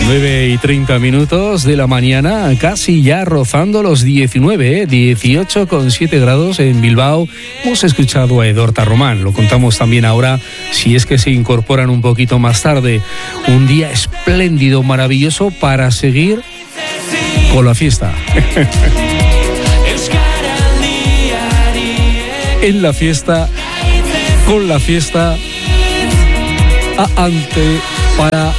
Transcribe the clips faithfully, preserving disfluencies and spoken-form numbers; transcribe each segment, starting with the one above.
nueve y treinta minutos de la mañana, casi ya rozando los diecinueve, ¿eh? dieciocho con siete grados en Bilbao. Hemos escuchado a Edorta Román, lo contamos también ahora, si es que se incorporan un poquito más tarde. Un día espléndido, maravilloso para seguir con la fiesta. En la fiesta, con la fiesta, a ante, para...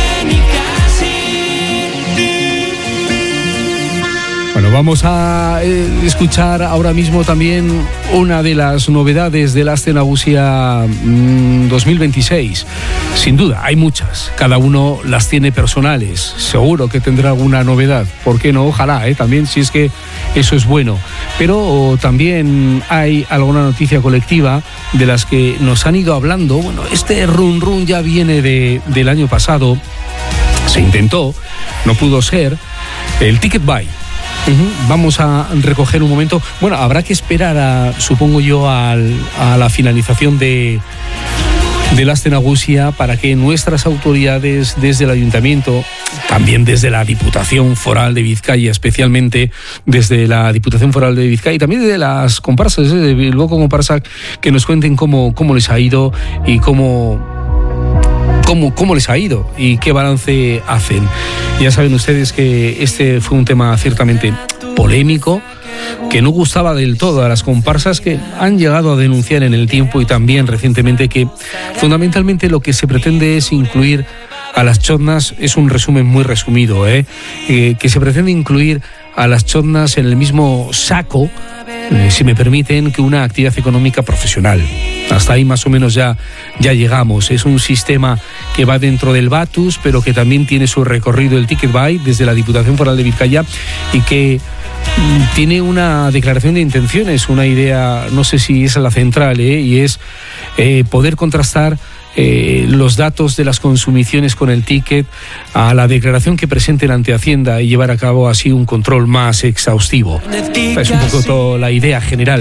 Bueno, vamos a eh, escuchar ahora mismo también una de las novedades del Aste Nagusia mmm, dos mil veintiséis. Sin duda, hay muchas. Cada uno las tiene personales. Seguro que tendrá alguna novedad. ¿Por qué no? Ojalá, ¿eh? También, si es que eso es bueno. Pero también hay alguna noticia colectiva de las que nos han ido hablando. Bueno, este run run ya viene de, del año pasado. Se intentó, no pudo ser. El Ticket Buy. Uh-huh. Vamos a recoger un momento. Bueno, habrá que esperar, a, supongo yo, al, a la finalización de, del Aste Nagusia para que nuestras autoridades desde el Ayuntamiento, también desde la Diputación Foral de Vizcaya, especialmente desde la Diputación Foral de Vizcaya y también de las comparsas, de Bilbao Comparsa, que nos cuenten cómo, cómo les ha ido y cómo... Cómo, cómo les ha ido y qué balance hacen. Ya saben ustedes que este fue un tema ciertamente polémico, que no gustaba del todo a las comparsas, que han llegado a denunciar en el tiempo y también recientemente que fundamentalmente lo que se pretende es incluir a las chotnas, es un resumen muy resumido, ¿eh? Eh, que se pretende incluir a las chotnas en el mismo saco, eh, si me permiten, que una actividad económica profesional. Hasta ahí más o menos ya, ya llegamos. Es un sistema que va dentro del Batus, pero que también tiene su recorrido el Ticket Buy desde la Diputación Foral de Vizcaya y que mm, tiene una declaración de intenciones, una idea, no sé si es la central, ¿eh? y es eh, poder contrastar Eh, los datos de las consumiciones con el ticket a la declaración que presenten ante Hacienda y llevar a cabo así un control más exhaustivo. Esta es un poco toda la idea general.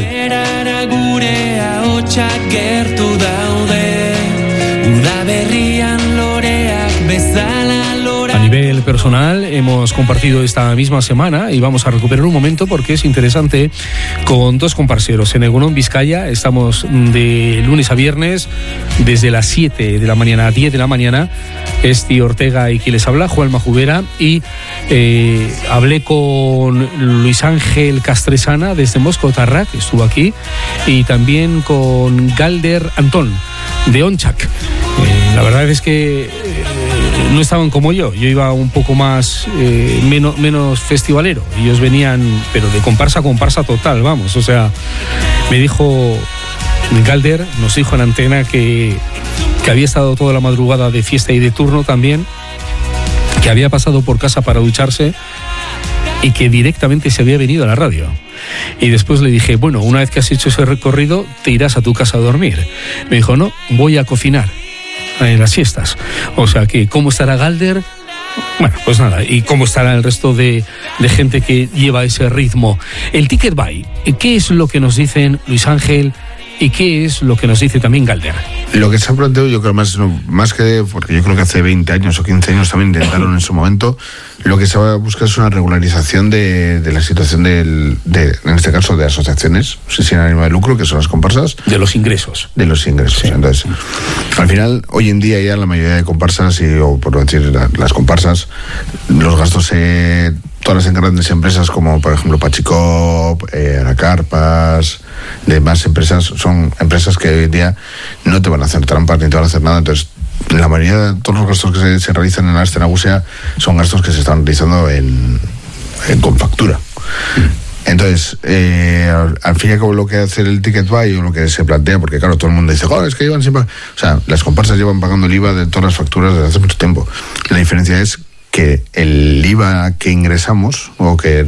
A nivel personal hemos compartido esta misma semana y vamos a recuperar un momento porque es interesante con dos comparseros. En Egunon, Vizcaya, estamos de lunes a viernes desde las siete de la mañana a diez de la mañana. Esti Ortega y quien les habla, Juanma Jubera, y eh, hablé con Luis Ángel Castresana desde Moscotarra, que estuvo aquí, y también con Galder Antón de Onchak. Eh, la verdad es que eh, no estaban como yo, yo iba un poco más, eh, menos, menos festivalero. Ellos venían, pero de comparsa a comparsa total, vamos. O sea, me dijo Galder, nos dijo en antena que, que había estado toda la madrugada de fiesta y de turno también, que había pasado por casa para ducharse y que directamente se había venido a la radio. Y después le dije, bueno, una vez que has hecho ese recorrido, te irás a tu casa a dormir. Me dijo, no, voy a cocinar en las siestas. O sea que, ¿cómo estará Galder? Bueno, pues nada, y cómo estará el resto de, de gente que lleva ese ritmo. El Ticket Buy, ¿qué es lo que nos dicen Luis Ángel y qué es lo que nos dice también Galder? Lo que se ha planteado, yo creo más, más que, porque yo creo que hace veinte años o quince años también intentaron en su momento, lo que se va a buscar es una regularización de, de la situación del, de, en este caso, de asociaciones sin ánimo de lucro, que son las comparsas. De los ingresos. De los ingresos. Sí. Entonces, al final, hoy en día ya la mayoría de comparsas, y, o por decir las comparsas, los gastos eh, todas las grandes empresas como por ejemplo Pachicop, eh, Aracarpas, demás empresas, son empresas que hoy en día no te van a hacer trampas ni te van a hacer nada. Entonces, la mayoría de todos los gastos que se, se realizan en la Aste Nagusia son gastos que se están realizando en, en con factura. Entonces, eh, al, al fin y al cabo, lo que hace el Ticket Buy o lo que se plantea, porque claro, todo el mundo dice, joder, es que llevan siempre. O sea, las comparsas llevan pagando el I V A de todas las facturas desde hace mucho tiempo. La diferencia es que el I V A que ingresamos, o que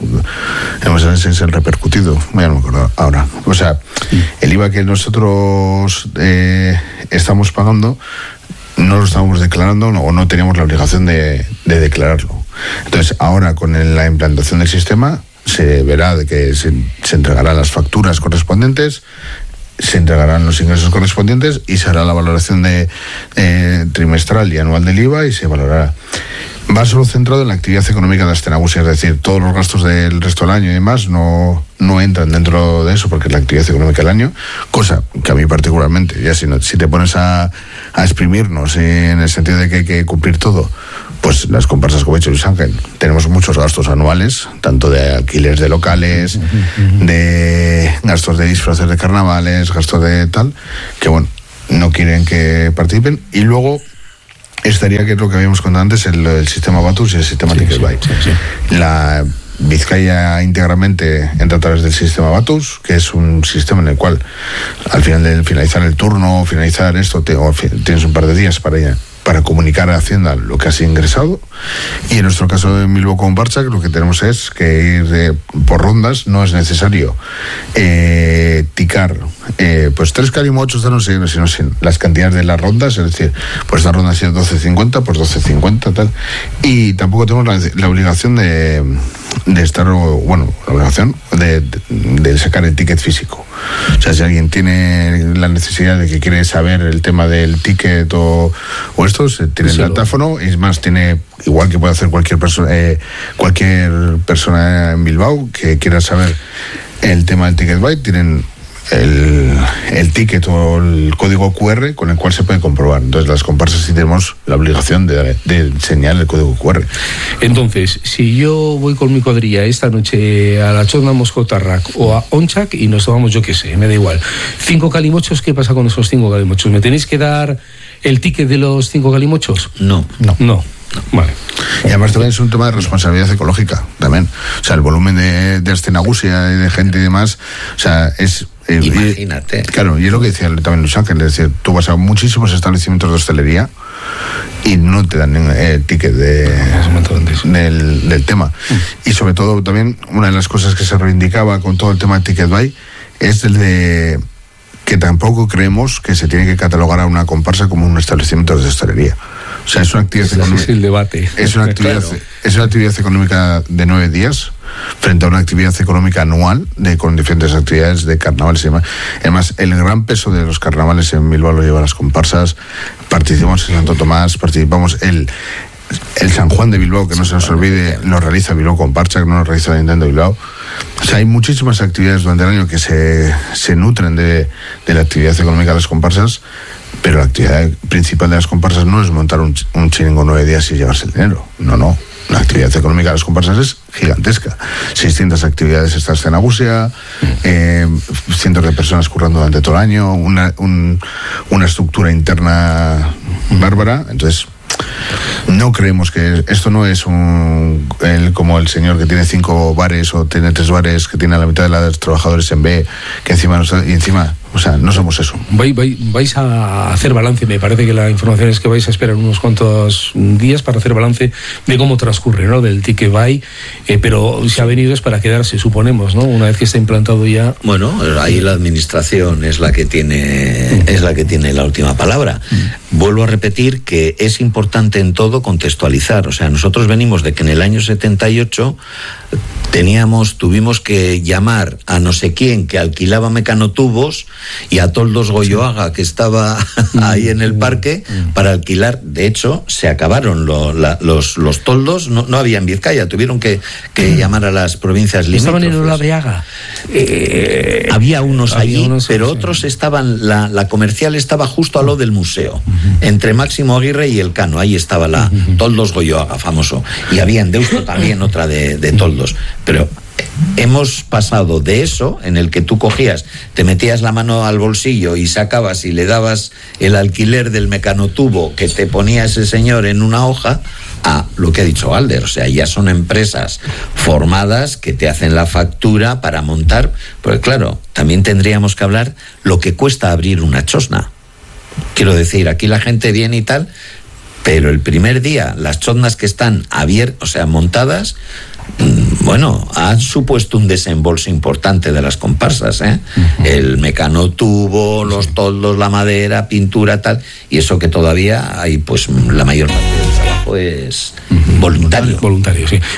hemos es el repercutido, ya no me acuerdo ahora. O sea, el I V A que nosotros eh, estamos pagando, no lo estamos declarando o no teníamos la obligación de, de declararlo. Entonces, ahora con la implantación del sistema, se verá de que se, se entregarán las facturas correspondientes, se entregarán los ingresos correspondientes y se hará la valoración de eh, trimestral y anual del I V A y se valorará. va solo centrado en la actividad económica de Aste Nagusia, es decir, todos los gastos del resto del año y demás no, no entran dentro de eso porque es la actividad económica del año, cosa que a mí particularmente, ya si, no, si te pones a, a exprimirnos en el sentido de que hay que cumplir todo, pues las comparsas, como he dicho Luis Ángel, tenemos muchos gastos anuales, tanto de alquileres de locales, uh-huh. de gastos de disfraces de carnavales, gastos de tal, que bueno, no quieren que participen. Y luego estaría, que es lo que habíamos contado antes, el, el sistema Batus y el sistema sí, Ticketbuy. Sí, sí, sí. La Vizcaya íntegramente entra a través del sistema Batus, que es un sistema en el cual al final de finalizar el turno, finalizar esto, te, o, tienes un par de días para ella. para comunicar a Hacienda lo que has ingresado. Y en nuestro caso de Bilbao Comparsa, lo que tenemos es que ir de, por rondas, no es necesario eh, ticar eh, pues tres calimochos, no sé, sino sin las cantidades de las rondas, es decir, pues esta ronda ha sido doce cincuenta, pues doce cincuenta, tal. Y tampoco tenemos la, la obligación de, de estar, bueno, la obligación de, de, de sacar el ticket físico. O sea, si alguien tiene la necesidad de que quiere saber el tema del ticket o, o esto, se tiene sí, el datáfono, y es más, tiene, igual que puede hacer cualquier persona, eh, cualquier persona en Bilbao que quiera saber el tema del Ticketbuy, tienen el, el ticket o el código cu erre con el cual se puede comprobar. Entonces las comparsas sí tenemos la obligación de, de enseñar el código cu erre. Entonces, si yo voy con mi cuadrilla esta noche a la Chosna Moscotarrac o a Onchak y nos tomamos, yo qué sé, me da igual, cinco calimochos, ¿qué pasa con esos cinco calimochos? ¿Me tenéis que dar el ticket de los cinco calimochos? No. No. No. Vale. Y además también es un tema de responsabilidad ecológica también. O sea, el volumen de, de Aste Nagusia y de gente y demás, o sea, es... Eh, Imagínate. Y, claro, y es lo que decía también Luis Ángel, es decir, tú vas a muchísimos establecimientos de hostelería y no te dan el eh, ticket de, del, del tema. Mm. Y sobre todo también, una de las cosas que se reivindicaba con todo el tema de Ticketbuy es el de que tampoco creemos que se tiene que catalogar a una comparsa como un establecimiento de hostelería. O sea, es una actividad económica. Es el debate. Es una actividad, claro. Es una actividad económica de nueve días frente a una actividad económica anual de con diferentes actividades de carnavales y demás. Además, el gran peso de los carnavales en Bilbao lo llevan las comparsas. Participamos en Santo Tomás, participamos el el San Juan de Bilbao, que no se nos olvide, lo realiza Bilbao Comparsa, que no lo realiza el Ayuntamiento de Bilbao. O sea, hay muchísimas actividades durante el año que se, se nutren de, de la actividad económica de las comparsas, pero la actividad principal de las comparsas no es montar un, un chiringo nueve días y llevarse el dinero. No, no. La actividad económica de las comparsas es gigantesca. seiscientas actividades está en Nagusia, eh, cientos de personas currando durante todo el año, una, un, una estructura interna bárbara. Entonces, no creemos que esto no es un el, como el señor que tiene cinco bares o tiene tres bares, que tiene a la mitad de los trabajadores en B, que encima y encima, o sea, no somos eso. Vais, vais, vais a hacer balance, me parece que la información es que vais a esperar unos cuantos días para hacer balance de cómo transcurre, ¿no?, del Ticketbuy, eh, pero si ha venido es para quedarse, suponemos, ¿no?, una vez que está implantado ya. Bueno, ahí la administración es la que tiene es la que tiene la última palabra. Mm. Vuelvo a repetir que es importante en todo contextualizar, o sea, nosotros venimos de que en el año setenta y ocho teníamos, tuvimos que llamar a no sé quién que alquilaba mecanotubos y a Toldos Goyoaga, que estaba ahí en el parque, para alquilar. De hecho, se acabaron lo, la, los, los toldos, no, no había en Vizcaya, tuvieron que, que llamar a las provincias limítrofes. ¿Estaban en Olabeaga? Eh, había unos había allí, unos, pero sí. Otros estaban, la, la comercial estaba justo a lo del museo, uh-huh. entre Máximo Aguirre y Elcano, ahí estaba la uh-huh. Toldos Goyoaga, famoso. Y había en Deusto también otra de, de toldos. Pero hemos pasado de eso, en el que tú cogías, te metías la mano al bolsillo y sacabas y le dabas el alquiler del mecanotubo que te ponía ese señor en una hoja, a lo que ha dicho Alder. O sea, ya son empresas formadas que te hacen la factura para montar. Porque claro, también tendríamos que hablar lo que cuesta abrir una chosna. Quiero decir, aquí la gente viene y tal, pero el primer día las chosnas que están abiertas, o sea, montadas, bueno, han supuesto un desembolso importante de las comparsas, ¿eh? Uh-huh. El mecanotubo, los sí. toldos, la madera, pintura, tal, y eso que todavía hay, pues, la mayor parte del trabajo es uh-huh. voluntario. Voluntario, sí.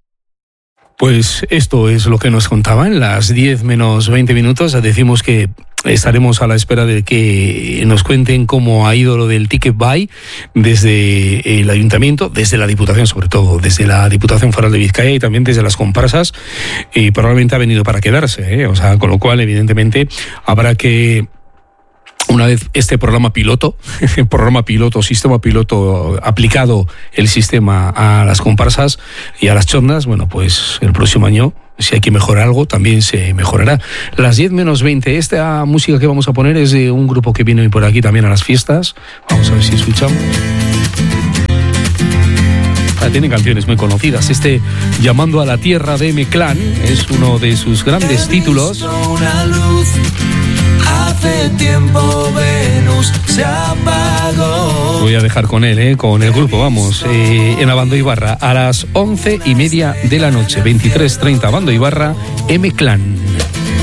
Pues esto es lo que nos contaban, las diez menos veinte minutos. Decimos que estaremos a la espera de que nos cuenten cómo ha ido lo del Ticket Buy desde el Ayuntamiento, desde la Diputación sobre todo, desde la Diputación Foral de Vizcaya y también desde las comparsas, y probablemente ha venido para quedarse, ¿eh? O sea, con lo cual evidentemente habrá que, una vez este programa piloto, programa piloto, sistema piloto aplicado el sistema a las comparsas y a las chondas, bueno, pues el próximo año, si hay que mejorar algo, también se mejorará. Las diez menos veinte, esta música que vamos a poner es de un grupo que viene por aquí también a las fiestas. Vamos a ver si escuchamos. Ah, tienen canciones muy conocidas. Este Llamando a la Tierra de M-Clan es uno de sus grandes títulos. Una luz. Hace tiempo Venus se apagó. Voy a dejar con él, ¿eh? Con el grupo, vamos, eh, en Abando Ibarra a las once y media de la noche, veintitrés treinta, Abando Ibarra, M-Clan.